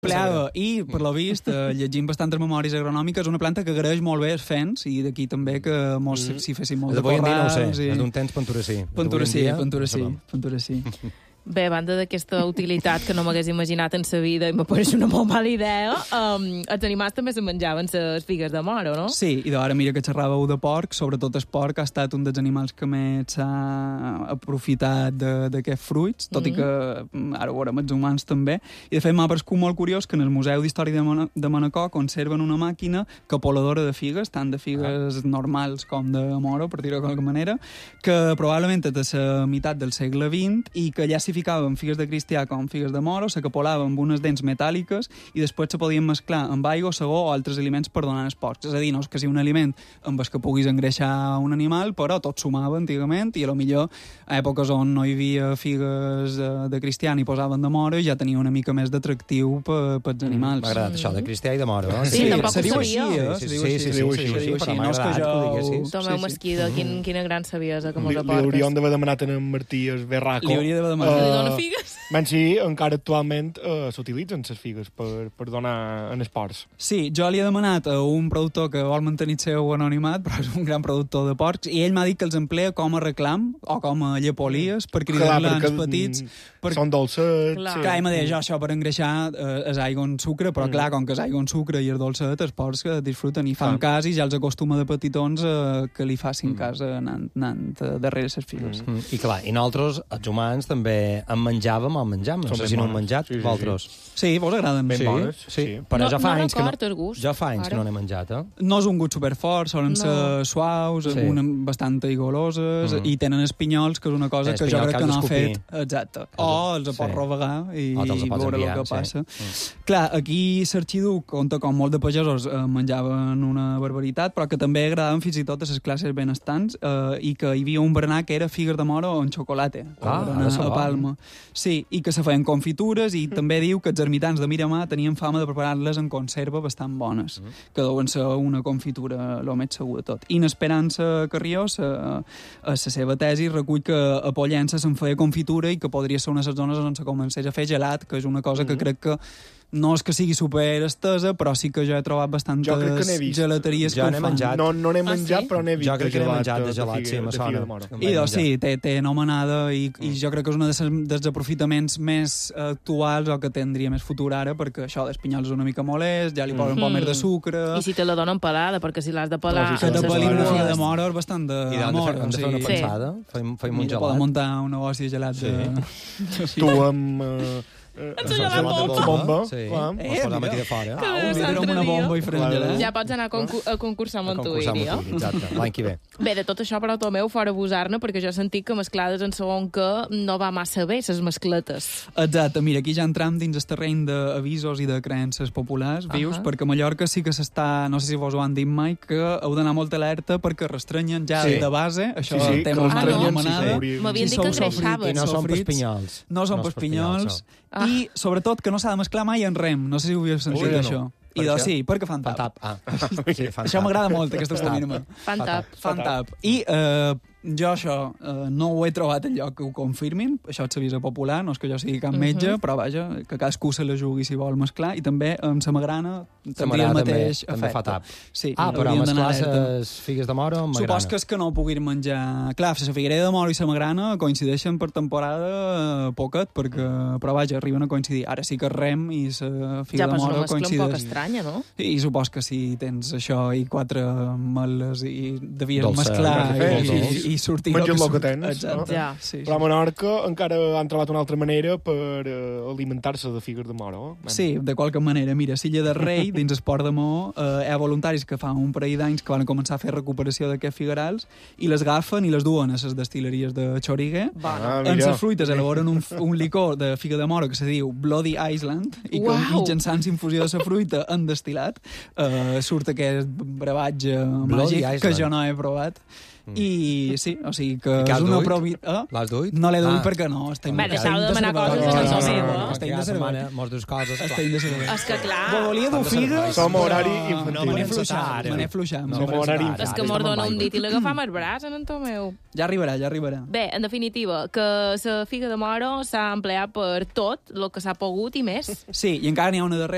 Empleava, i, per lo vist, llegint bastantes memòries agronòmiques, una planta que agraeix molt bé els fens, i d'aquí també que mos si fessin molt de Avui en dia no ho corrals... sé, és d'un temps Penturací. Penturací. Bé, a banda d'aquesta utilitat que no m'hagués imaginat en sa vida i me pareix una molt mala idea, els animals també se menjaven les figues de moro, no? Sí, i d'ara mira que xerràveu de porc, sobretot el porc ha estat un dels animals que més s'ha aprofitat d'aquests fruits, tot i que ara ho veurem els humans també, i de fet m'ha parescut molt curiós que en el Museu d'Història de Manacor conserven una màquina capoladora de figues, tant de figues normals com de moro, per dir-ho de qualque manera, que probablement és de la meitat del segle XX i que ja s'hi ficaven figues de cristià com figues de moro, se capolaven amb unes dents metàl·liques i després se podien mesclar amb aigua, segó o altres aliments per donar als porcs. És a dir, no és que sigui un aliment amb el que puguis engreixar un animal, però tot sumava antigament i a lo millor a èpoques on no hi havia figues de cristià ni posaven de moro ja tenia una mica més d'atractiu pels animals. M'ha agradat això, de cristià i de moro. Sí, tampoc se diu ho així, sabia. se diu així, no és que jo... Tomeu mesquida, quina gran saviesa que mos Li aportes. hauríem d'haver demanat a en Martí el berraco. Li hauria d'haver demanat. Li dona figues? Ben sí, encara actualment s'utilitzen les figues per donar en esports. Sí, jo li he demanat a un productor que vol mantenir el seu anonimat, però és un gran productor de porcs, i ell m'ha dit que els emplea com a reclam o com a llepolies per cridar-la als petits. Són dolcets. Clar, ell m'ha dit això per engreixar és aigua amb sucre, però clar, com que és aigua amb sucre i és dolcet, els porcs que disfruten i fan cas i ja els acostuma de petitons que li facin cas anant darrere les figues. I clar, i nosaltres, els humans, també en menjàvem o en menjam. No sé si no han menjat, vosaltres. Sí, vos agraden. Ben bones, sí. Però jo fa No anys que record el gust, jo fa anys que ara. no n'he menjat, No és un gust superfort, solen ser suaus, bastant aigoloses, i tenen espinyols, que és una cosa que jo crec que no ha fet. Exacte. O els pots rovegar i veure el que passa. Clar, aquí l'Arxiduc compta com molt de pagesos menjaven una barbaritat, però que també agradaven fins i tot a les classes benestants i que hi havia un berenar que era figues de moro amb xocolata a Palma. Sí, i que se feien confitures i també diu que els ermitans de Miramar tenien fama de preparar-les en conserva bastant bones, que deuen ser una confitura el més segur de tot. I en Esperança Carrió, a la seva tesi, recull que a Pollença se'n feia confitura i que podria ser una de les zones on se comencés a fer gelat, que és una cosa que crec que no és que sigui super estesa, però sí que jo he trobat bastantes gelateries que ho fan. No n'he menjat, però n'he vist. Jo crec que n'he menjat de gelat, sí, me sona. I doncs sí, té nomenada i jo crec que és un dels aprofitaments més actuals o que tindria més futur ara, perquè això d'espinyols és una mica molest, ja li posen un poc més de sucre... I si te la donen pelada, perquè si l'has de pelar... Que te pelin una figa de moro és bastant de mort. I hem de fer una pensada, feim un gelat. Podem muntar un negoci de gelat Tu amb... bomba. Sí, ens posam aquí de fora. Amb una bomba i farem gelat. Ja pots anar a concursar amb tu, diria. Exacte, l'any que ve. Bé, de tot això, però, Tomeu, fora abusar-ne, perquè jo he sentit que mesclades en segon que no va massa bé, ses mescletes. Exacte, mira, aquí ja entram dins el terreny d'avisos i de creences populars, vius, perquè a Mallorca sí que s'està, no sé si vos ho han dit mai, que heu d'anar molt alerta perquè restrenyen ja de base, això té molt anomenada. M'havien dit que engreixaven. I no són pespinyols. No són pespinyols. I, sobretot, que no s'ha de mesclar mai en rem. No sé si ho havíeu sentit, això. I doncs sí, perquè fan tap. Això m'agrada molt, aquest acostament. Fan tap. I jo això no ho he trobat en lloc que ho confirmin, això és l'avís popular, no és que jo sigui cap metge, però vaja, que cadascú se la jugui si vol mesclar, i també amb la magrana tindria el mateix efecte. També fa tap. Sí, però mesclar les figues de moro amb magrana. Supos que és que no puguin menjar... Clar, la figuerera de moro i la magrana coincideixen per temporada poquet, però vaja, arriben a coincidir. Ara sí que rem i la figa de moro coincideix. Ja, però és una mescla un poc estranya, no? I supos que si tens això i 4 meles i devies mesclar i sortir menges el que tens. Exacte. Ja. Però a Menorca encara han trobat una altra manera per alimentar-se de figues de moro. Sí, de qualque manera. Mira, a Silla de Rei, dins Esport de Maó, hi ha voluntaris que fa un parell d'anys que van començar a fer recuperació d'aquests figuerals i les agafen i les duen a les destileries de Xoriguer. En les fruites elaboren un licor de figa de moro que se diu Bloody Island i que mitjançant infusió de la fruita en destil·lat surt aquest brevatge màgic que jo no he provat. I sí, o sigui que és una provi... L'has duit? No l'he duit perquè no, estem... Bé, deixeu de demanar coses que no són meves. Estem de cervell. Mos dus coses, És que clar... Volia dur figues... Som horari infantil. Me n'he fluixat. Som horari infantil. És que mos dona un dit i l'agafam al braç, en Tomeu. Ja arribarà. Bé, en definitiva, que la figa de moro s'ha empleat per tot el que s'ha pogut i més. Sí, i encara n'hi ha una darrera